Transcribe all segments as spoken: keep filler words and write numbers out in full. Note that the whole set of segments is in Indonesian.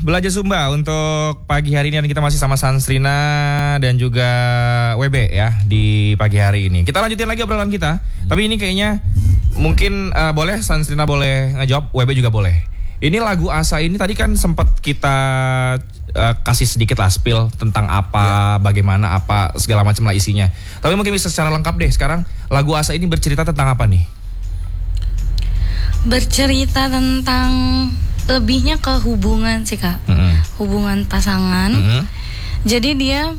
Belajar Sumba untuk pagi hari ini, dan kita masih sama Sansrina dan juga W B ya di pagi hari ini. Kita lanjutin lagi obrolan kita. Hmm. Tapi ini kayaknya mungkin uh, boleh Sansrina boleh ngejawab, W B juga boleh. Ini lagu Asa ini tadi kan sempat kita uh, kasih sedikit lah spill tentang apa, ya. bagaimana, apa segala macam lah isinya. Tapi mungkin bisa secara lengkap deh sekarang lagu Asa ini bercerita tentang apa nih? Bercerita tentang lebihnya ke hubungan sih kak, mm-hmm. hubungan pasangan. Mm-hmm. Jadi dia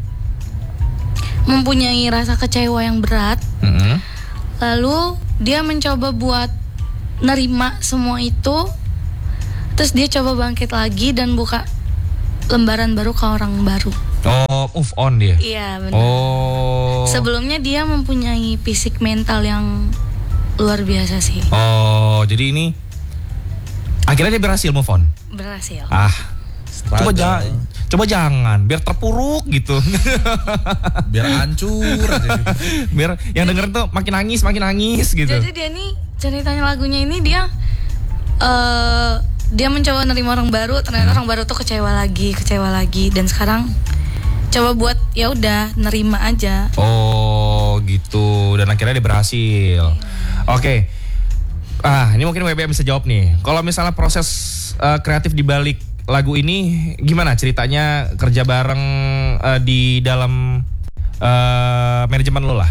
mempunyai rasa kecewa yang berat, mm-hmm. lalu dia mencoba buat nerima semua itu, terus dia coba bangkit lagi dan buka lembaran baru ke orang baru. Oh, move on dia? Iya benar. Oh. Sebelumnya dia mempunyai fisik mental yang luar biasa sih. Oh, jadi ini akhirnya dia berhasil move on? Berhasil. Ah, coba jangan, coba jangan, biar terpuruk gitu. Biar hancur aja. Biar yang denger tuh makin nangis, makin nangis gitu. Jadi dia nih, ceritanya lagunya ini dia uh, dia mencoba nerima orang baru, ternyata hmm. orang baru tuh kecewa lagi, kecewa lagi, dan sekarang coba buat ya udah nerima aja. Oh, gitu. Dan akhirnya dia berhasil. Hmm. Oke. Okay. Ah, ini mungkin W B bisa jawab nih. Kalau misalnya proses uh, kreatif di balik lagu ini gimana ceritanya, kerja bareng uh, di dalam uh, manajemen lo lah?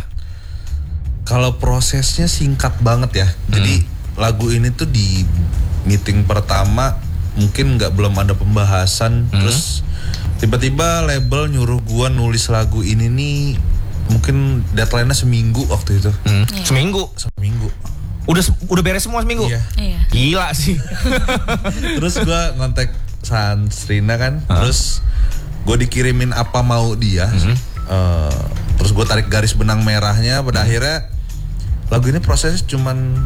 Kalau prosesnya singkat banget ya. Hmm. Jadi lagu ini tuh di meeting pertama mungkin nggak belum ada pembahasan, hmm. terus tiba-tiba label nyuruh gua nulis lagu ini nih, mungkin deadline-nya seminggu waktu itu. Hmm. Yeah. Seminggu? Seminggu. Udah udah beres semua seminggu? Iya. Iya. Gila sih. Terus gue ngontek Sansrina kan, huh? Terus gue dikirimin apa mau dia, mm-hmm. uh, terus gue tarik garis benang merahnya. Pada mm-hmm. akhirnya lagu ini prosesnya cuman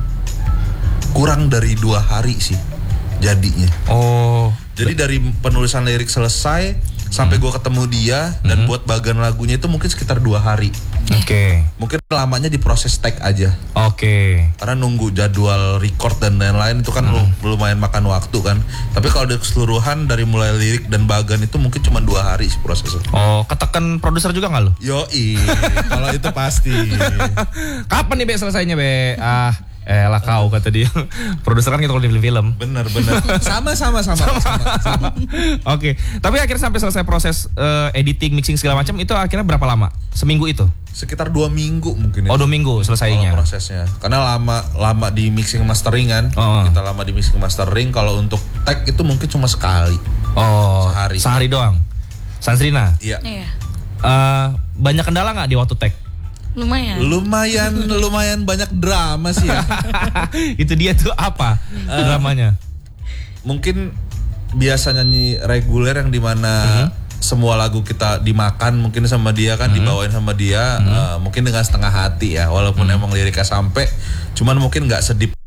kurang dari dua hari sih jadinya. Oh. Jadi dari penulisan lirik selesai sampai gue ketemu dia dan mm-hmm. buat bagian lagunya itu mungkin sekitar dua hari. Oke. Okay. Mungkin lamanya di proses tag aja. Oke. Okay. Karena nunggu jadwal record dan lain-lain itu kan mm. lumayan makan waktu kan. Tapi kalau dari keseluruhan dari mulai lirik dan bagian itu mungkin cuma dua hari sih prosesnya. Oh, ketekan produser juga nggak lo? Yoi, kalau itu pasti. Kapan nih Be selesainya Be? Ah. Eh lah kau kata dia. Produser kan kita kalau di film-film. Bener bener. Sama sama sama. sama, sama, sama. Oke. Okay. Tapi akhirnya sampai selesai proses uh, editing, mixing segala macam itu akhirnya berapa lama? Seminggu itu? Sekitar dua minggu mungkin. Oh dua minggu selesainya. Prosesnya. Karena lama lama di mixing mastering kan. Oh. Kita lama di mixing mastering. Kalau untuk tag itu mungkin cuma sekali. Oh. Sehari. Sehari doang. Sansrina. Iya. Iya. Uh, banyak kendala nggak di waktu tag? Lumayan. Lumayan, lumayan banyak drama sih ya. Itu dia tuh apa uh, dramanya? Mungkin biasa nyanyi reguler yang dimana uh-huh. semua lagu kita dimakan mungkin sama dia kan, uh-huh. dibawain sama dia, uh-huh. uh, mungkin dengan setengah hati ya, walaupun uh-huh. emang liriknya sampai, cuman mungkin nggak sedip